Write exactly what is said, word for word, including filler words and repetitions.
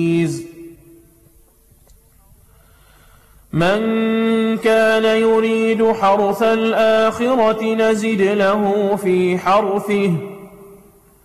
من كان يريد حرث الآخرة نزد له في حرثه